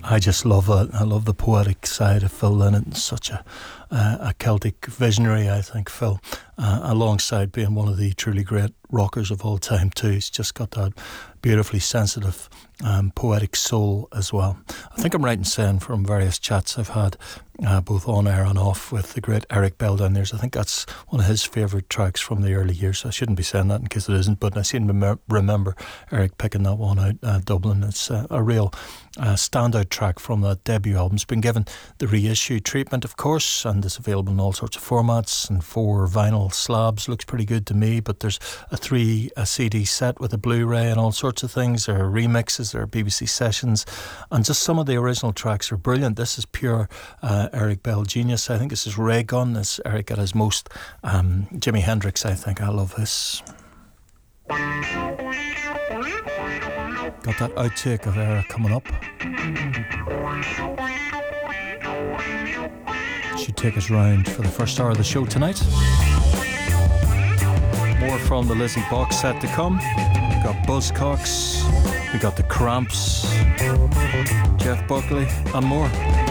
I just love that. I love the poetic side of Phil Lynott. Such a Celtic visionary, I think, Phil, alongside being one of the truly great rockers of all time too. He's just got that beautifully sensitive, poetic soul as well. I think I'm right in saying from various chats I've had, both on air and off, with the great Eric Beldowners, I think that's one of his favourite tracks from the early years. I shouldn't be saying that in case it isn't, but I seem to remember Eric picking that one out, Dublin. It's a real standout track from that debut album. It's been given the reissue treatment, of course, and is available in all sorts of formats and 4 vinyl slabs. Looks pretty good to me, but there's a 3 CD set with a Blu-ray and all sorts of things. There are remixes, there are BBC sessions, and just some of the original tracks are brilliant. This is pure Eric Bell genius. I think this is Ray Gun, as Eric at his most. Jimi Hendrix, I think. I love this. Got that outtake of Era coming up. Should take us round for the first hour of the show tonight. More from the Lizzie box set to come. We got Buzzcocks, we got the Cramps, Jeff Buckley, and more.